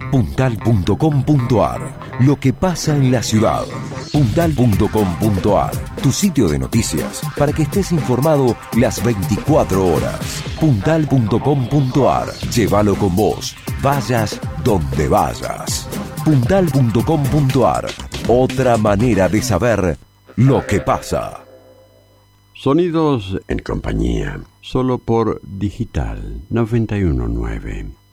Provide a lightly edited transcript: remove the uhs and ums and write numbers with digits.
Puntal.com.ar. Lo que pasa en la ciudad. Puntal.com.ar. Tu sitio de noticias para que estés informado las 24 horas. Puntal.com.ar. Llévalo con vos. Vayas donde vayas. Puntal.com.ar. Otra manera de saber lo que pasa. Sonidos en compañía, solo por Digital 919.